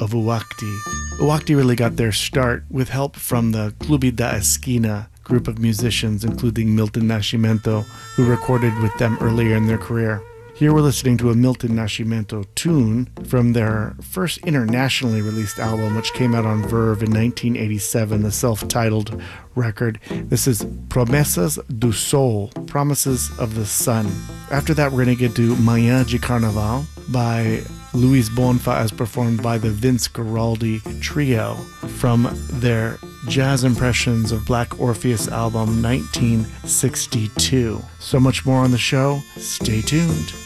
of Uwakti. Uwakti really got their start with help from the Clube da Esquina group of musicians, including Milton Nascimento, who recorded with them earlier in their career. Here we're listening to a Milton Nascimento tune from their first internationally released album, which came out on Verve in 1987, the self-titled record. This is Promessas do Sol, Promises of the Sun. After that, we're going to get to Manhã de Carnaval by Luis Bonfa, as performed by the Vince Guaraldi Trio from their Jazz Impressions of Black Orpheus album 1962. So much more on the show. Stay tuned.